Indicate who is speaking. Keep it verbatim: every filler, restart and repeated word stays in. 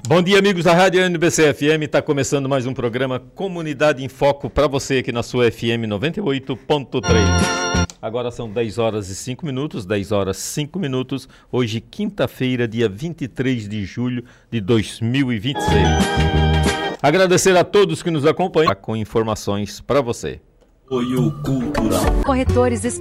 Speaker 1: Bom dia, amigos da Rádio N B C F M. Está começando mais um programa Comunidade em Foco para você aqui na sua F M noventa e oito ponto três. Agora são dez horas e cinco minutos, dez horas e cinco minutos. Hoje, quinta-feira, dia vinte e três de julho de dois mil e vinte e seis. Agradecer a todos que nos acompanham com informações para você.
Speaker 2: Apoio Cultural.
Speaker 3: Corretores